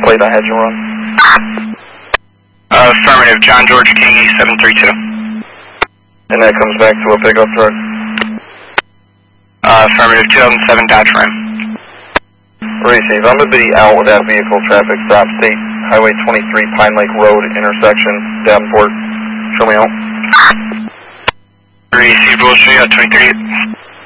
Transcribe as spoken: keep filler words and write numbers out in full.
plate I had you run? Uh, affirmative, John George King E seven three two. And that comes back to a pickup truck? Uh, affirmative, two thousand seven Dodge Ram. Receive, I'm going to be out with that vehicle, traffic stop, State Highway twenty-three, Pine Lake Road, intersection, Davenport. Show me out. Receive, we'll show you out twenty-three.